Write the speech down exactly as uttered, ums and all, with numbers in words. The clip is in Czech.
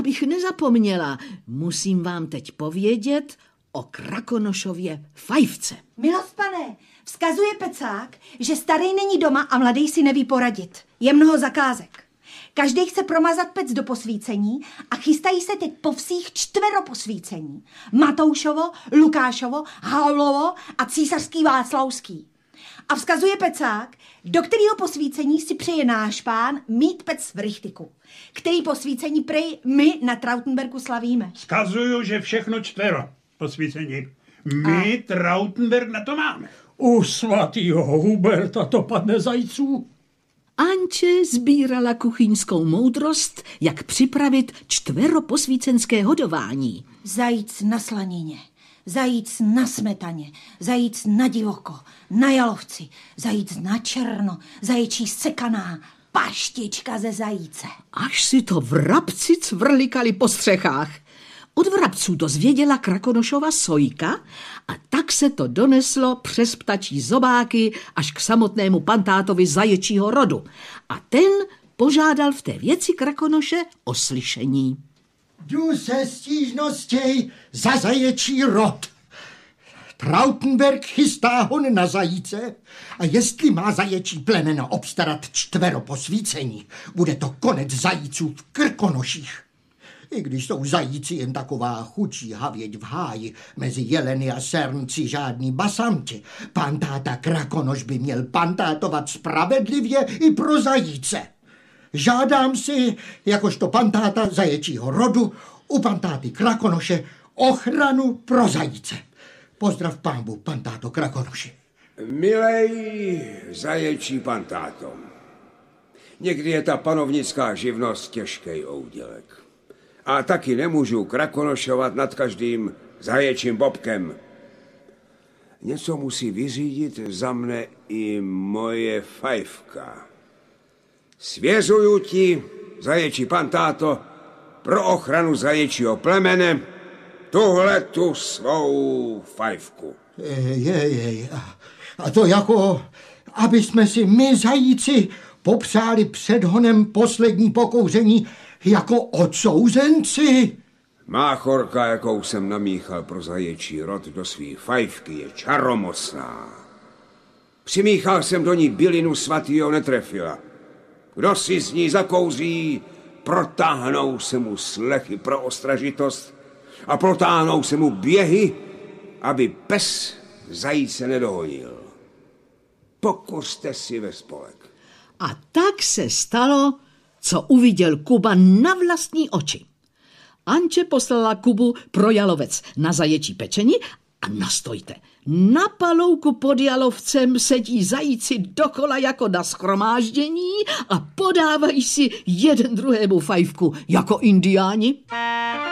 abych nezapomněla, musím vám teď povědět o Krakonošově fajfce. Milost pane, vzkazuje Pecák, že starý není doma a mladý si neví poradit. Je mnoho zakázek. Každý chce promazat pec do posvícení a chystají se teď po vsích čtvero posvícení. Matoušovo, Lukášovo, Havlovo a císařský Václavský. A vzkazuje Pecák, do kterého posvícení si přeje náš pán mít pec v Richtiku, který posvícení prej my na Trautenbergu slavíme. Vzkazuju, že všechno čtvero posvícení. My a... Trautenberg na to máme. U svatýho Huberta to padne zajíců. Anče sbírala kuchyňskou moudrost, jak připravit čtveroposvícenské hodování. Zajíc na slanině, zajíc na smetaně, zajíc na divoko, na jalovci, zajíc na černo, zaječí sekaná, paštička ze zajíce. Až si to vrabci cvrlikali po střechách. Od vrabců to zvěděla Krakonošova Sojka a tak se to doneslo přes ptačí zobáky až k samotnému pantátovi zaječího rodu. A ten požádal v té věci Krakonoše o slyšení. Jdu se stížností za zaječí rod. Trautenberg chystá hon na zajíce a jestli má zaječí plemeno obstarat čtvero posvícení, bude to konec zajíců v Krkonoších. I když jsou zajíci jen taková chučí havěť v háji, mezi jeleny a sernci žádní basanti, pantáta Krakonoš by měl pantátovat spravedlivě i pro zajíce. Žádám si, jakožto pantáta zaječího rodu, u pantáty Krakonoše ochranu pro zajíce. Pozdrav pánbu, pantáto Krakonoši. Milej zaječí pantáto, někdy je ta panovnická živnost těžký oudělek. A taky nemůžu krakonošovat nad každým zaječím bobkem. Něco musí vyřídit za mne i moje fajfka. Svěřuju ti, zaječí pantáto, pro ochranu zaječího plemene, tuhle tu svou fajfku. Jej, jej, a to jako, aby jsme si my zajíci popřáli před honem poslední pokouření jako odsouzenci. Máchorka, jakou jsem namíchal pro zaječí rod do svý fajfky, je čaromocná. Přimíchal jsem do ní bylinu svatýho Netrefila. Kdo si z ní zakouří, protáhnou se mu slechy pro ostražitost a protáhnou se mu běhy, aby pes zajíce nedohonil. Pokuste si ve spolek. A tak se stalo, co uviděl Kuba na vlastní oči. Anče poslala Kubu pro jalovec na zaječí pečení a nastojte. Na palouku pod jalovcem sedí zajíci dokola jako na shromáždění a podávají si jeden druhému fajfku jako indiáni.